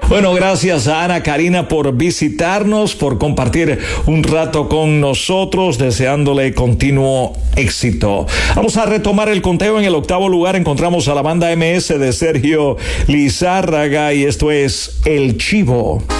Bueno, gracias a Ana Karina por visitarnos, por compartir un rato con nosotros, deseándole continuo éxito. Vamos a retomar el conteo. En el 8º lugar encontramos a la banda MS de Sergio Lizárraga y esto es El Chivo.